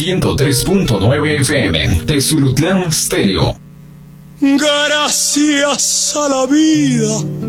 103.9 FM de Zulutlán Stereo. Gracias a la vida